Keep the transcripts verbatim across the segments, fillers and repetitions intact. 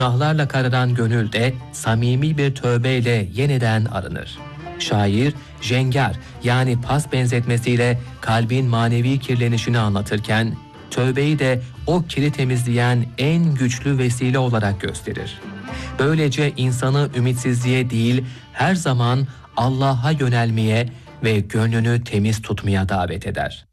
Günahlarla kararan gönül de samimi bir tövbeyle yeniden arınır. Şair, jengar yani pas benzetmesiyle kalbin manevi kirlenişini anlatırken, tövbeyi de o kiri temizleyen en güçlü vesile olarak gösterir. Böylece insanı ümitsizliğe değil, her zaman Allah'a yönelmeye ve gönlünü temiz tutmaya davet eder.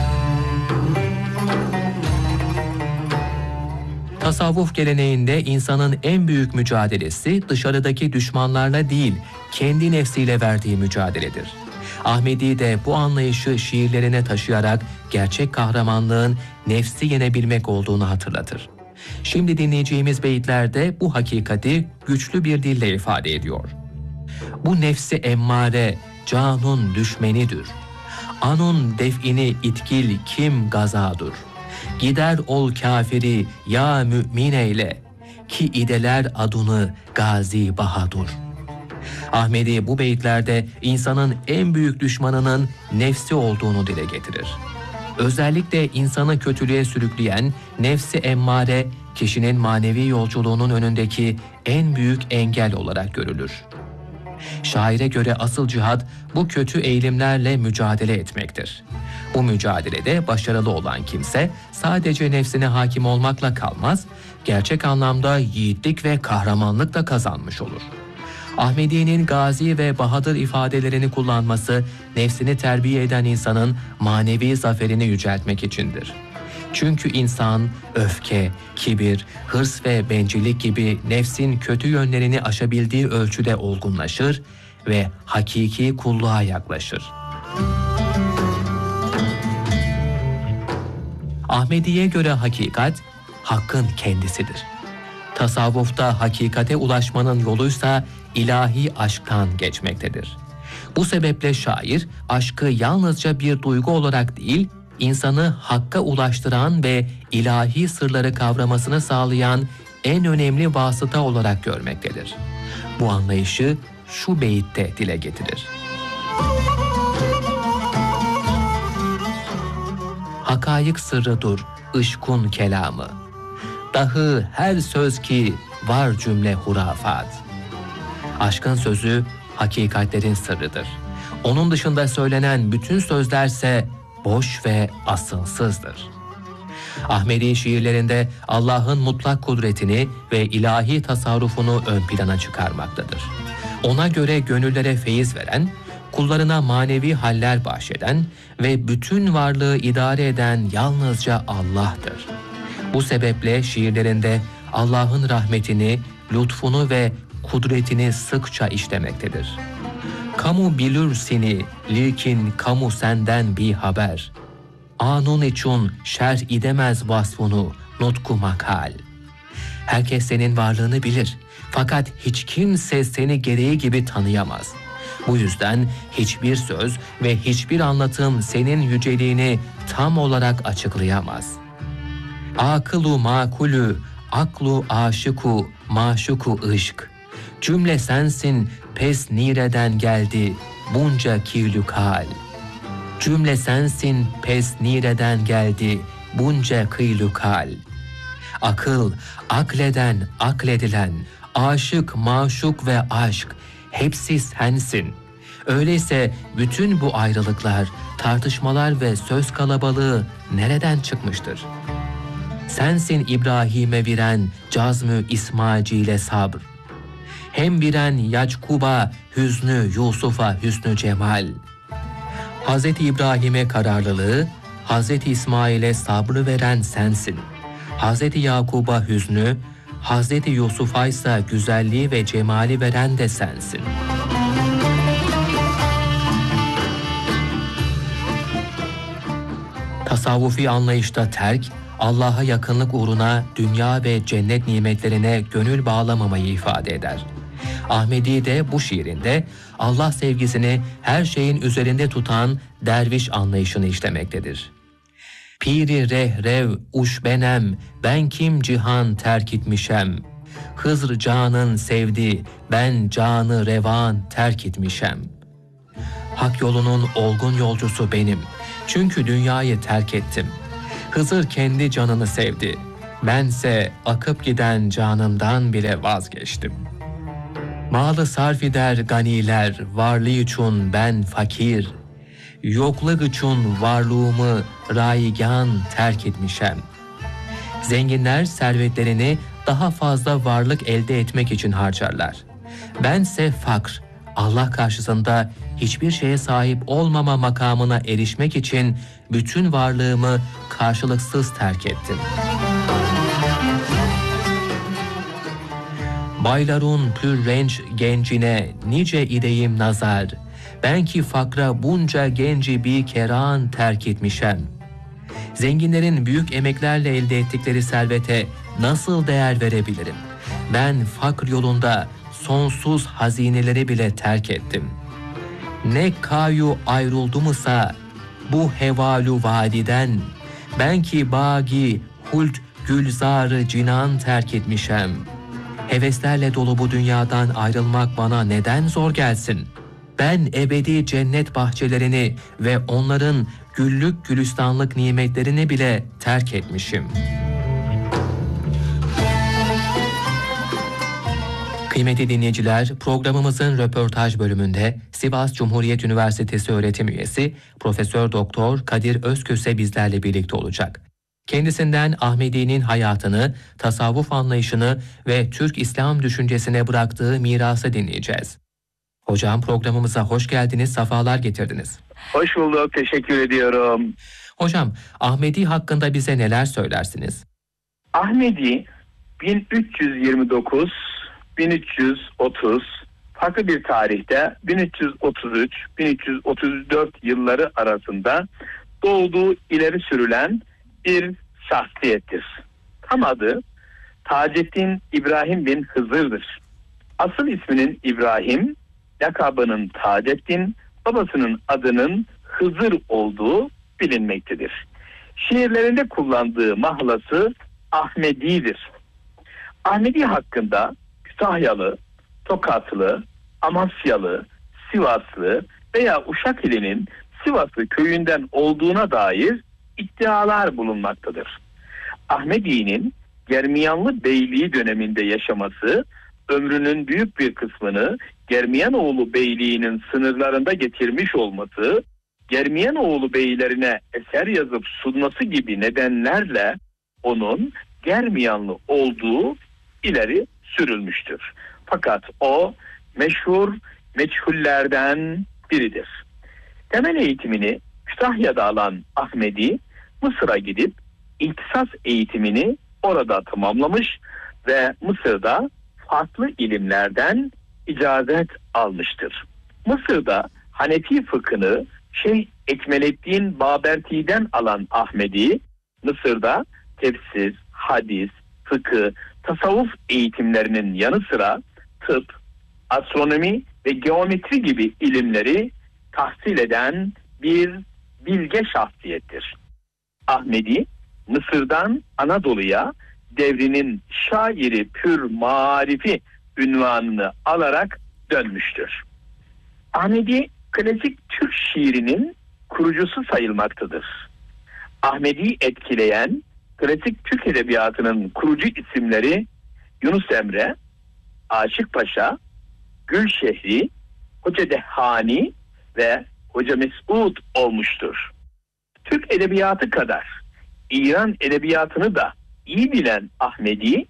Tasavvuf geleneğinde insanın en büyük mücadelesi dışarıdaki düşmanlarla değil, kendi nefsiyle verdiği mücadeledir. Ahmedi de bu anlayışı şiirlerine taşıyarak gerçek kahramanlığın nefsi yenebilmek olduğunu hatırlatır. Şimdi dinleyeceğimiz beyitlerde bu hakikati güçlü bir dille ifade ediyor. Bu nefsi emmare, canun düşmenidir. Anun defini itkil kim gazadur. Gider ol kafiri ya mümin eyle, ki ideler adını Gazi Bahadur. Ahmedi bu beyitlerde insanın en büyük düşmanının nefsi olduğunu dile getirir. Özellikle insanı kötülüğe sürükleyen nefsi emmare, kişinin manevi yolculuğunun önündeki en büyük engel olarak görülür. Şaire göre asıl cihat bu kötü eğilimlerle mücadele etmektir. Bu mücadelede başarılı olan kimse sadece nefsine hakim olmakla kalmaz, gerçek anlamda yiğitlik ve kahramanlık da kazanmış olur. Ahmedi'nin gazi ve bahadır ifadelerini kullanması, nefsini terbiye eden insanın manevi zaferini yüceltmek içindir. Çünkü insan öfke, kibir, hırs ve bencillik gibi nefsin kötü yönlerini aşabildiği ölçüde olgunlaşır ve hakiki kulluğa yaklaşır. Ahmedi'ye göre hakikat, hakkın kendisidir. Tasavvufta hakikate ulaşmanın yoluysa ilahi aşktan geçmektedir. Bu sebeple şair, aşkı yalnızca bir duygu olarak değil, insanı hakka ulaştıran ve ilahi sırları kavramasını sağlayan en önemli vasıta olarak görmektedir. Bu anlayışı şu beyitte dile getirir. Hakayık sırrıdır ışkun kelamı. Dahi her söz ki var cümle hurafat. Aşkın sözü hakikatlerin sırrıdır. Onun dışında söylenen bütün sözlerse boş ve asılsızdır. Ahmedi şiirlerinde Allah'ın mutlak kudretini ve ilahi tasarrufunu ön plana çıkarmaktadır. Ona göre gönüllere feyiz veren, kullarına manevi haller bahşeden ve bütün varlığı idare eden yalnızca Allah'tır. Bu sebeple şiirlerinde Allah'ın rahmetini, lütfunu ve kudretini sıkça işlemektedir. Kamu bilir seni, lakin kamu senden bir haber. Anun için şerh idemez vasfunu, nutku makal. Herkes senin varlığını bilir, fakat hiç kimse seni gereği gibi tanıyamaz. Bu yüzden hiçbir söz ve hiçbir anlatım senin yüceliğini tam olarak açıklayamaz. Akılu makulü, aklu aşıku, maşuku ışk. Cümle sensin, pes nireden geldi, bunca kirlük hal. Cümle sensin, pes nireden geldi, bunca kıyluk hal. Akıl, akleden, akledilen, aşık, maşuk ve aşk, hepsi sensin. Öyleyse bütün bu ayrılıklar, tartışmalar ve söz kalabalığı nereden çıkmıştır? Sensin İbrahim'e viren cazmü İsmail'e sabr. Hem viren Yacuba hüznü Yusuf'a hüsnü cemal. Hazreti İbrahim'e kararlılığı, Hazreti İsmail'e sabrı veren sensin. Hazreti Yakub'a hüznü, Hazreti Yusuf'a ise güzelliği ve cemali veren de sensin. Tasavvufi anlayışta terk, Allah'a yakınlık uğruna dünya ve cennet nimetlerine gönül bağlamamayı ifade eder. Ahmedi de bu şiirinde Allah sevgisini her şeyin üzerinde tutan derviş anlayışını işlemektedir. Piri rehrev uş benem, ben kim cihan terk etmişem. Hızr canın sevdi, ben canı revan terk etmişem. Hak yolunun olgun yolcusu benim, çünkü dünyayı terk ettim. Hızır kendi canını sevdi, Bense akıp giden canımdan bile vazgeçtim. Malı sarf eder ganiler, varlığı için ben fakir. Yokluk için varlığımı raygan terk etmişem. Zenginler servetlerini daha fazla varlık elde etmek için harcarlar. Bense fakr, Allah karşısında hiçbir şeye sahip olmama makamına erişmek için bütün varlığımı karşılıksız terk ettim. Baylarun pür renç gencine nice ideyim nazar, ben ki fakra bunca genci bir keran terk etmişem. Zenginlerin büyük emeklerle elde ettikleri servete nasıl değer verebilirim? Ben fakr yolunda sonsuz hazineleri bile terk ettim. Ne kayu ayrıldımsa bu hevalu vadiden, ben ki bagi hult gülzarı cinan terk etmişem. Heveslerle dolu bu dünyadan ayrılmak bana neden zor gelsin? Ben ebedi cennet bahçelerini ve onların güllük gülistanlık nimetlerini bile terk etmişim. Kıymetli dinleyiciler, programımızın röportaj bölümünde Sivas Cumhuriyet Üniversitesi öğretim üyesi Profesör Doktor Kadir Özköse bizlerle birlikte olacak. Kendisinden Ahmedi'nin hayatını, tasavvuf anlayışını ve Türk İslam düşüncesine bıraktığı mirası dinleyeceğiz. Hocam, programımıza hoş geldiniz, sefalar getirdiniz. Hoş bulduk, teşekkür ediyorum. Hocam, Ahmedi hakkında bize neler söylersiniz? Ahmedi bin üç yüz yirmi dokuz bin üç yüz otuz farklı bir tarihte bin üç yüz otuz üç bin üç yüz otuz dört yılları arasında doğduğu ileri sürülen bir şahsiyettir. Tam adı Taceddin İbrahim bin Hızır'dır. Asıl isminin İbrahim, lakabının Taceddin, babasının adının Hızır olduğu bilinmektedir. Şiirlerinde kullandığı mahlası Ahmedi'dir. Ahmedi hakkında Kütahyalı, Tokatlı, Amasyalı, Sivaslı veya Uşak ilinin Sivaslı köyünden olduğuna dair iddialar bulunmaktadır. Ahmedi'nin Germiyanlı Beyliği döneminde yaşaması, ömrünün büyük bir kısmını Germiyanoğlu Beyliği'nin sınırlarında getirmiş olması, Germiyanoğlu beylerine eser yazıp sunması gibi nedenlerle onun Germiyanlı olduğu ileri sürülmüştür. Fakat o meşhur meçhullerden biridir. Temel eğitimini Kütahya'da alan Ahmedi, Mısır'a gidip ihtisas eğitimini orada tamamlamış ve Mısır'da farklı ilimlerden icazet almıştır. Mısır'da Hanefi fıkhını Şeyh Ekmeleddin Baberti'den alan Ahmedi, Mısır'da tefsir, hadis, fıkıh, tasavvuf eğitimlerinin yanı sıra tıp, astronomi ve geometri gibi ilimleri tahsil eden bir bilge şahsiyettir. Ahmedi, Mısır'dan Anadolu'ya devrinin şairi pür marifi ünvanını alarak dönmüştür. Ahmedi, klasik Türk şiirinin kurucusu sayılmaktadır. Ahmedi etkileyen klasik Türk edebiyatının kurucu isimleri Yunus Emre, Aşık Paşa, Gülşehri, Hoca Dehhani ve Hoca Mesud olmuştur. Türk edebiyatı kadar İran edebiyatını da iyi bilen Ahmedi,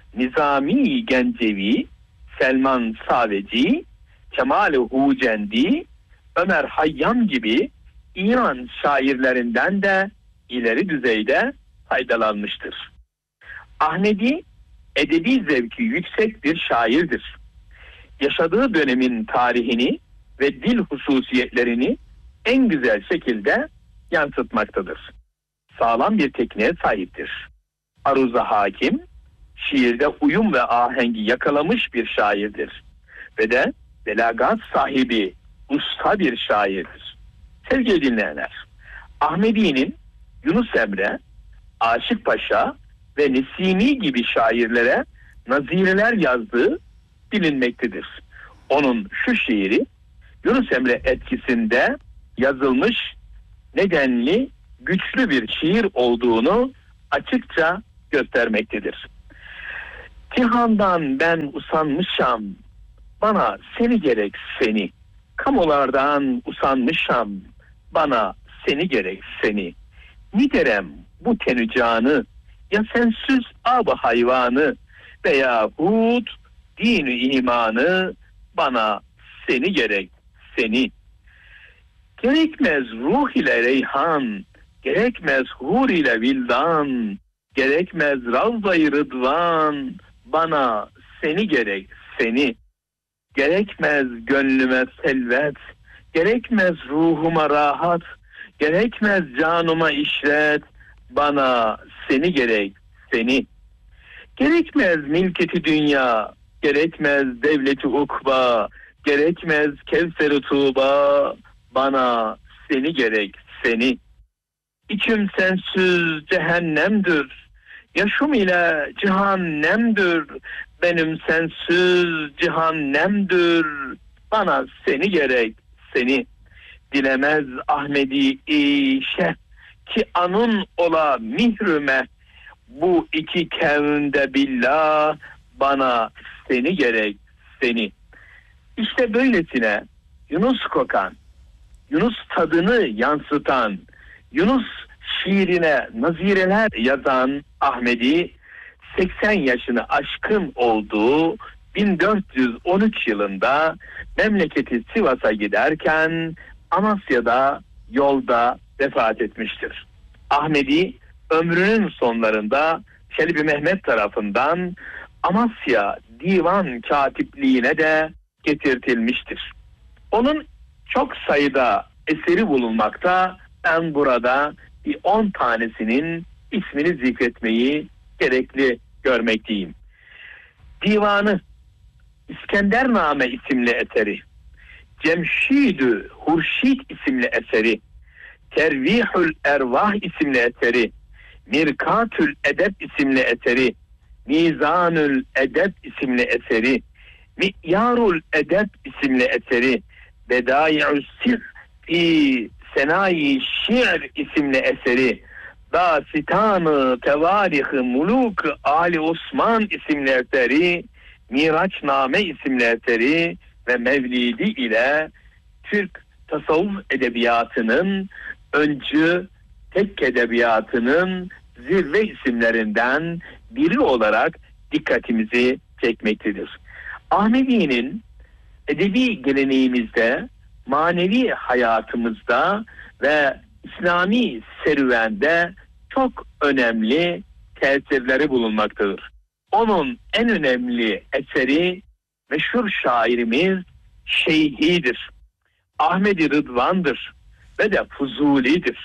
Nizami Gencevi, Selman Saveci, Kemal-i Hucendi, Ömer Hayyam gibi İran şairlerinden de ileri düzeyde faydalanmıştır. Ahmedi, edebi zevki yüksek bir şairdir. Yaşadığı dönemin tarihini ve dil hususiyetlerini en güzel şekilde yansıtmaktadır. Sağlam bir tekniğe sahiptir. Aruza hakim, şiirde uyum ve ahengi yakalamış bir şairdir. Ve de belagat sahibi, usta bir şairdir. Sevgili dinleyenler, Ahmedi'nin Yunus Emre, Aşık Paşa ve Nesimi gibi şairlere nazireler yazdığı bilinmektedir. Onun şu şiiri Yunus Emre etkisinde yazılmış nedenli güçlü bir şiir olduğunu açıkça göstermektedir. Cihandan ben usanmışam, bana seni gerek seni. Kamulardan usanmışam, bana seni gerek seni. Niderem bu tenü canı, ya sensiz ab hayvanı, veya hud dini imanı, bana seni gerek seni. Gerekmez ruh ile reyhan, gerekmez hur ile vildan, gerekmez ravza-i rıdvan, bana seni gerek seni. Gerekmez gönlüme selvet, gerekmez ruhuma rahat, gerekmez canıma işret, bana seni gerek seni. Gerekmez milketi dünya, gerekmez devleti ukba, gerekmez kevser-i tuğba, bana seni gerek seni. İçim sensiz cehennemdir, yaşım ile cihannemdir, benim sensiz cihannemdir, bana seni gerek seni. Dilemez Ahmedi işe ki anın ola mihrüme, bu iki kevnde billah, bana seni gerek seni. İşte böylesine Yunus kokan, Yunus tadını yansıtan, Yunus şiirine nazireler yazan Ahmedi, seksen yaşını aşkın olduğu bin dört yüz on üç yılında memleketi Sivas'a giderken Amasya'da yolda vefat etmiştir. Ahmedi ömrünün sonlarında Çelebi Mehmet tarafından Amasya Divan Katipliğine de getirtilmiştir. Onun çok sayıda eseri bulunmakta. Ben burada bir on tanesinin ismini zikretmeyi gerekli görmekteyim. Divanı, İskendername isimli eseri, Cemşid-ü Hurşid isimli eseri, Tervihül Ervah isimli eseri, Mirkatül Edeb isimli eseri, Mizanül Edeb isimli eseri, Mi'yarul Edeb isimli eseri, Bedâi'ü Sir fi Senayi Şi'r isimli eseri, Dasitan-ı Tevarih-ı Muluk Ali Osman isimli eseri, Miraçname isimli eseri ve Mevlidi ile Türk tasavvuf edebiyatının öncü tek edebiyatının zirve isimlerinden biri olarak dikkatimizi çekmektedir. Ahmedi'nin edebi geleneğimizde, manevi hayatımızda ve İslami serüvende çok önemli tesirleri bulunmaktadır. Onun en önemli eseri meşhur şairimiz Şeyhi'dir. Ahmedi Rıdvan'dır ve de Fuzuli'dir.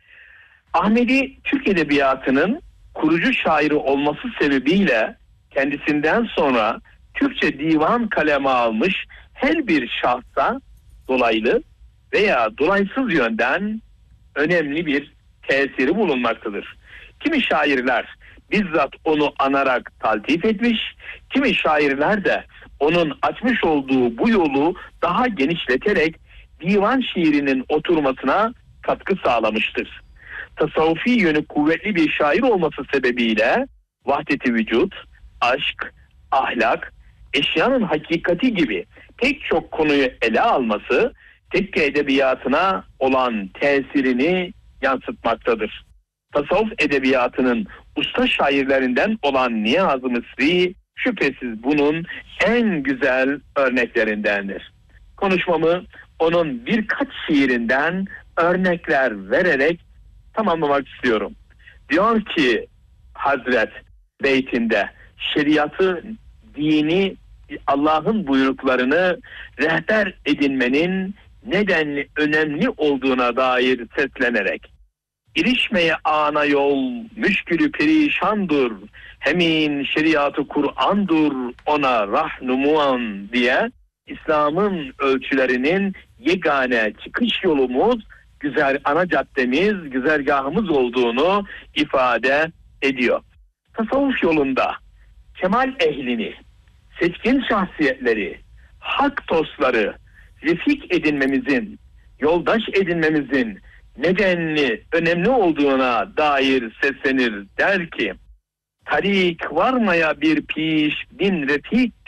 Ahmedi Türk edebiyatının kurucu şairi olması sebebiyle kendisinden sonra Türkçe divan kaleme almış her bir şahsa dolaylı veya dolaysız yönden önemli bir tesiri bulunmaktadır. Kimi şairler bizzat onu anarak taltif etmiş, kimi şairler de onun açmış olduğu bu yolu daha genişleterek divan şiirinin oturmasına katkı sağlamıştır. Tasavvufi yönü kuvvetli bir şair olması sebebiyle vahdet-i vücut, aşk, ahlak, eşyanın hakikati gibi pek çok konuyu ele alması tekke edebiyatına olan tesirini yansıtmaktadır. Tasavvuf edebiyatının usta şairlerinden olan Niyazi Mısri şüphesiz bunun en güzel örneklerindendir. Konuşmamı onun birkaç şiirinden örnekler vererek tamamlamak istiyorum. Diyor ki Hazret beytinde, şeriatı, dini, Allah'ın buyruklarını rehber edinmenin nedenli önemli olduğuna dair seslenerek, İrişmeye ana yol müşkülü perişandır, hemin şeriatı Kur'an'dur ona rahnumuan diye İslam'ın ölçülerinin yegane çıkış yolumuz, güzel ana caddemiz, güzergahımız olduğunu ifade ediyor. Tasavvuf yolunda kemal ehlini, seçkin şahsiyetleri, hak dostları, refik edinmemizin, yoldaş edinmemizin nedenli önemli olduğuna dair seslenir, der ki, tarik varmaya bir piş bin refik